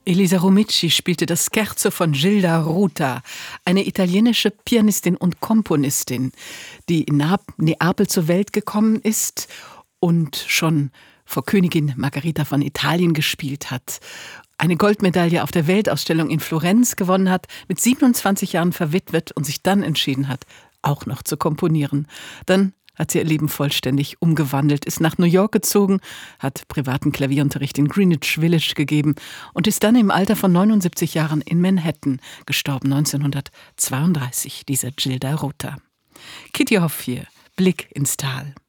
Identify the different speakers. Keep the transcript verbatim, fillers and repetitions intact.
Speaker 1: Elisa Romici spielte das Scherzo von Gilda Ruta, eine italienische Pianistin und Komponistin, die in Neapel zur Welt gekommen ist und schon vor Königin Margherita von Italien gespielt hat, eine Goldmedaille auf der Weltausstellung in Florenz gewonnen hat, mit siebenundzwanzig Jahren verwitwet und sich dann entschieden hat, auch noch zu komponieren. Dann hat sie ihr Leben vollständig umgewandelt, ist nach New York gezogen, hat privaten Klavierunterricht in Greenwich Village gegeben und ist dann im Alter von neunundsiebzig Jahren in Manhattan gestorben, neunzehnhundertzweiunddreißig, diese Gilda Ruta. Kitty Hoff hier, Blick ins Tal.